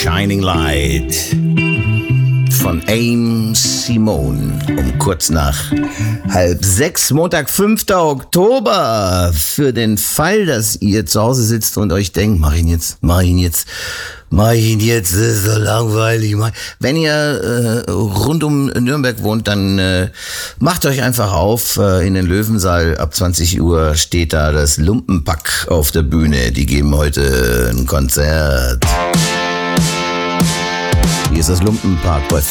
Shining Light von Aim Simone um kurz nach 5:30, Montag, 5. Oktober. Für den Fall, dass ihr zu Hause sitzt und euch denkt, mach ihn jetzt, das ist so langweilig. Wenn ihr rund um Nürnberg wohnt, dann macht euch einfach auf in den Löwensaal. Ab 20 Uhr steht da das Lumpenpack auf der Bühne. Die geben heute ein Konzert. Hier ist das Lumpenpack bei